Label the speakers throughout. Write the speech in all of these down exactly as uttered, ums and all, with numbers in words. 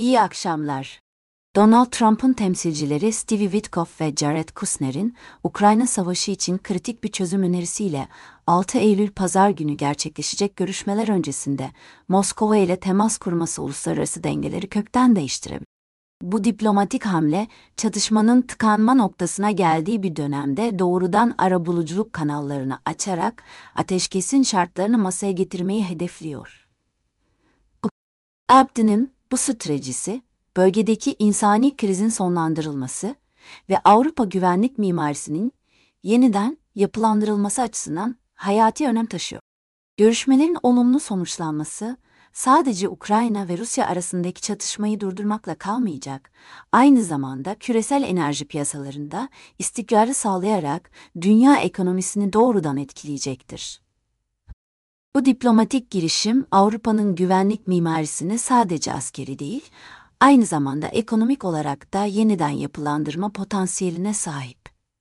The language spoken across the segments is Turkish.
Speaker 1: İyi akşamlar. Donald Trump'ın temsilcileri Steve Witkoff ve Jared Kushner'in Ukrayna Savaşı için kritik bir çözüm önerisiyle altı Eylül Pazar günü gerçekleşecek görüşmeler öncesinde Moskova ile temas kurması uluslararası dengeleri kökten değiştirebilir. Bu diplomatik hamle, çatışmanın tıkanma noktasına geldiği bir dönemde doğrudan arabuluculuk kanallarını açarak ateşkesin şartlarını masaya getirmeyi hedefliyor. Abdi'nin bu stratejisi, bölgedeki insani krizin sonlandırılması ve Avrupa güvenlik mimarisinin yeniden yapılandırılması açısından hayati önem taşıyor. Görüşmelerin olumlu sonuçlanması, sadece Ukrayna ve Rusya arasındaki çatışmayı durdurmakla kalmayacak, aynı zamanda küresel enerji piyasalarında istikrarı sağlayarak dünya ekonomisini doğrudan etkileyecektir. Bu diplomatik girişim Avrupa'nın güvenlik mimarisini sadece askeri değil, aynı zamanda ekonomik olarak da yeniden yapılandırma potansiyeline sahip.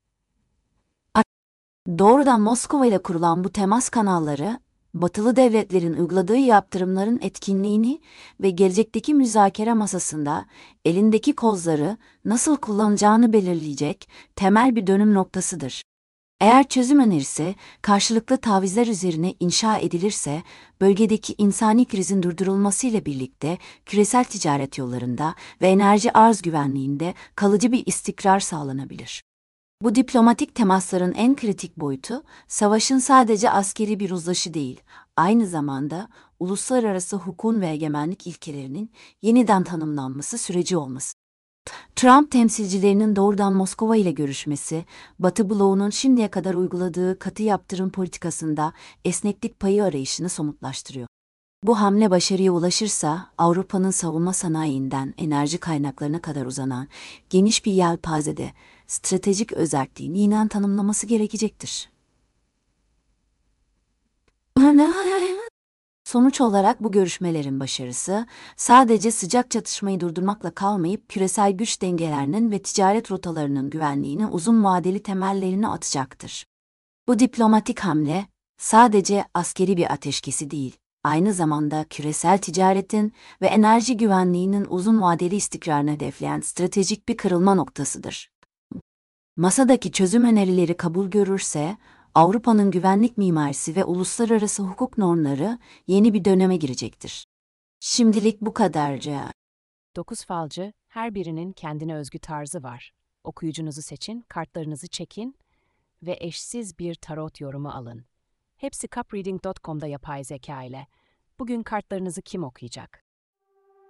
Speaker 1: Doğrudan Moskova ile kurulan bu temas kanalları, Batılı devletlerin uyguladığı yaptırımların etkinliğini ve gelecekteki müzakere masasında elindeki kozları nasıl kullanacağını belirleyecek temel bir dönüm noktasıdır. Eğer çözüm önerisi karşılıklı tavizler üzerine inşa edilirse, bölgedeki insani krizin durdurulmasıyla birlikte küresel ticaret yollarında ve enerji arz güvenliğinde kalıcı bir istikrar sağlanabilir. Bu diplomatik temasların en kritik boyutu, savaşın sadece askeri bir uzlaşı değil, aynı zamanda uluslararası hukukun ve egemenlik ilkelerinin yeniden tanımlanması süreci olması. Trump temsilcilerinin doğrudan Moskova ile görüşmesi, Batı bloğunun şimdiye kadar uyguladığı katı yaptırım politikasında esneklik payı arayışını somutlaştırıyor. Bu hamle başarıya ulaşırsa, Avrupa'nın savunma sanayinden enerji kaynaklarına kadar uzanan geniş bir yelpazede stratejik özelliğini yeniden tanımlaması gerekecektir. Sonuç olarak bu görüşmelerin başarısı, sadece sıcak çatışmayı durdurmakla kalmayıp küresel güç dengelerinin ve ticaret rotalarının güvenliğini uzun vadeli temellerini atacaktır. Bu diplomatik hamle, sadece askeri bir ateşkesi değil, aynı zamanda küresel ticaretin ve enerji güvenliğinin uzun vadeli istikrarını hedefleyen stratejik bir kırılma noktasıdır. Masadaki çözüm önerileri kabul görürse, Avrupa'nın güvenlik mimarisi ve uluslararası hukuk normları yeni bir döneme girecektir. Şimdilik bu kadarca.
Speaker 2: Dokuz falcı, her birinin kendine özgü tarzı var. Okuyucunuzu seçin, kartlarınızı çekin ve eşsiz bir tarot yorumu alın. Hepsi cup reading nokta com'da yapay zeka ile. Bugün kartlarınızı kim okuyacak?